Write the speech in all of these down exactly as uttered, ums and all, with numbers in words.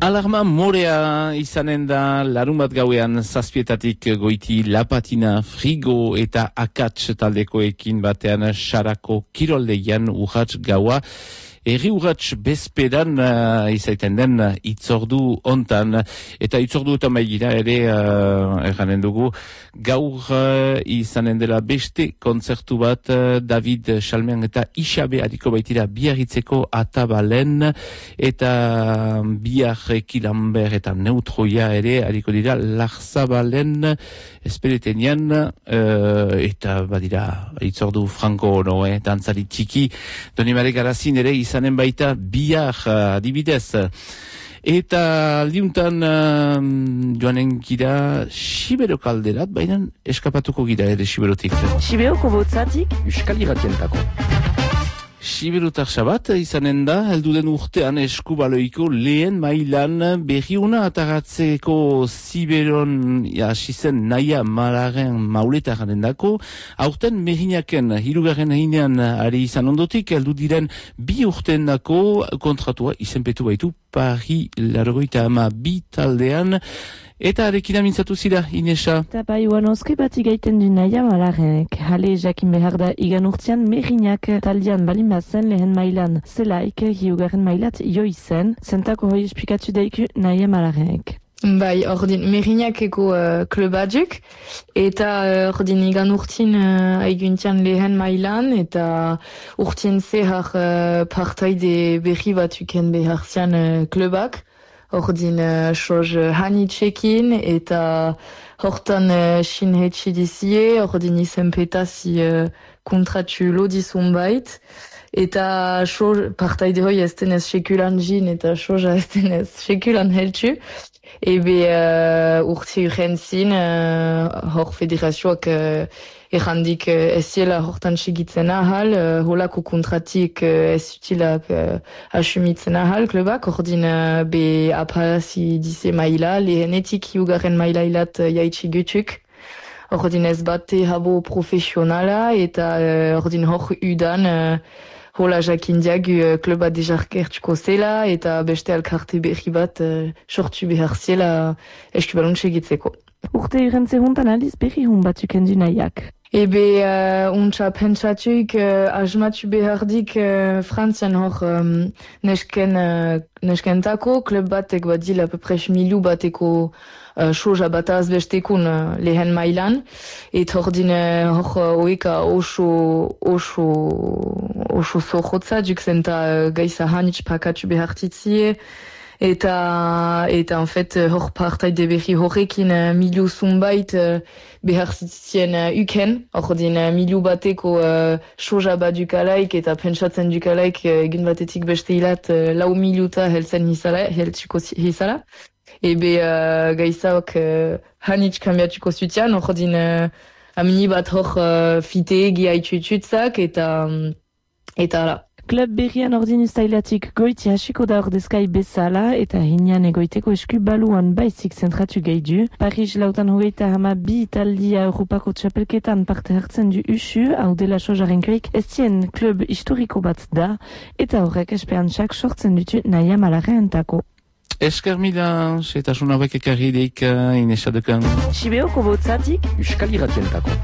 Alarma morea izanen da larun bat gauean zazpietatik goiti Lapatina, Frigo eta Akats taldekoekin batean Sarako kiroldegian urrats gaua. Erri urrats bezperan uh, izaiten den uh, itzordu ontan, eta itzordu eta maigira ere uh, erranen dugu, gaur uh, izanen dela beste kontzertu bat uh, David Chalmean eta Isabe adiko baitira biarritzeko atabalen, eta biar Kilamber eta Neutroia ere adiko dira Larzabalen esperetenian, uh, eta badira itzordu franko no, eh, dantzari txiki, Donimare Garazin ere izanen baita biar adibidez. Eta aldiuntan uh, joanen gira Sibero kalderat, baina eskapatuko gira ere Siberotik. Siberoko botzatik? Euskal Irratientako. Siberotar sabat izanen da, heldu den urtean eskubaloiko lehen mailan berriuna ataratzeko Siberon hasizen naia malaren mauletaren dako, aurten merinaken hirugarren heinean ari izan ondotik, heldu diren bi urten dako kontratua izenpetu baitu Paris largoita ama bi taldean, eta arekin amintzatu zira, Inesa. Eta bai, uan oskri bat igaiten du naia malarenek. Hale jakin behar da igan urtean merinak taldean balin bazen lehen mailan. Zelaik, hiugarren mailat jo izen, zentako hoi esplikatu daiku naia malarenek. Bai, ordin merinakeko uh, klubaduk, eta uh, ordin igan urtin uh, aiguntian lehen mailan, eta urtien zehar uh, partaide berri batuken behar zian uh, klubak. Ordin uh, soz uh, hanitzekin, eta hortan uh, sin hetsi dizie, ordin izen petasi uh, kontratu lodizun bait, eta soz partaide hoi estenez sekulan jin, eta soza estenez sekulan heltsu. Ebe uh, urti urrentzin, uh, hor federazioak uh, errandik uh, ez ziela hortan segitzen ahal, uh, holako kontratik uh, ez utilak uh, asumitzen ahal klubak, ordin uh, be aparazi dize maila, lehenetik hiugarren maila ilat uh, jaitsi gutuk. Ordin ez bate habo profesionala, eta uh, ordin hor udan uh, hola jakin diagu uh, kluba dejarkertuko zela, eta beste alkarte berri bat uh, sortu behar zela eskubalun segitzeko. Urte irentze hontan aliz berri hon batuken du nahiak. Ebe uh, untsa pentsatuk uh, asmatu behardik uh, Frantzian hor um, nesken, uh, neskentako, klub batek bat dila pepres milu bateko uh, soja bataz bestekun uh, lehen mailan, et hor din uh, hor oeka oso oso oso zorrotza duk zenta uh, gaisa hanitz pakatu behartitzie, eta eta en fait hor partaide berri horrekin uh, milu zumbait uh, behartzitzien uh, uken, hor din uh, milu bateko uh, soja bat dukalaik, eta pentsatzen dukalaik uh, egun batetik beste hilat uh, lau miluta heltzen hisala, heltsuko hisala. Ebe uh, gaizak uh, hanitz kambiatuko zutian, hor din uh, amini bat hor uh, fite giaitututzak, eta um, eta ala. Klub berrian ordin ustailatik goiti hasiko da ordezkai bezala, eta hinean egoiteko esku baluan baizik zentratu gaidu. Paris lautan hogeita hama bi italdia Europako txapelketan parte hartzen du usu, hau dela sojarenkoik ez zien klub historiko bat da, eta horrek esperantzak sortzen dutu naia malareentako. Esker mila, setasun hauek ekarrideik uh, Inesadekan. Sibeoko botzatik? Euskal Irratientako.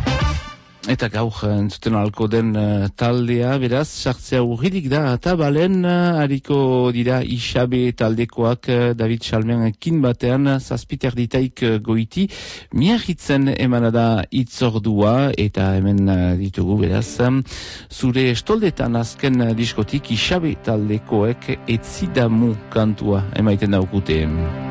Eta gaur entzuten alko den uh, taldea, beraz, sartzea urridik da, eta balen uh, hariko dira Isabe taldekoak uh, David Chalmean ekin batean, zazpiter ditaik uh, goiti, miarritzen emanada itzordua, eta hemen uh, ditugu, beraz, um, zure estoldetan azken uh, diskotik Isabe taldekoek etzidamu kantua emaiten daukute.